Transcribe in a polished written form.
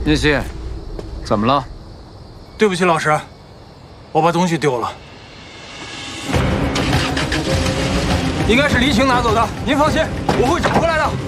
聂西，怎么了？ 对不起，老师，我把东西丢了，应该是黎晴拿走的。您放心，我会找回来的。